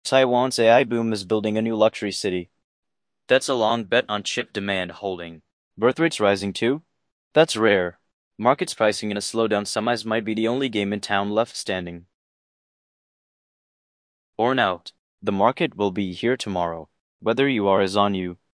Taiwan's AI boom is building a new luxury city. That's a long bet on chip demand holding. Birth rates rising too? That's rare. Markets pricing in a slowdown. Semis might be the only game in town left standing. Or out. The market will be here tomorrow. Whether you are is on you.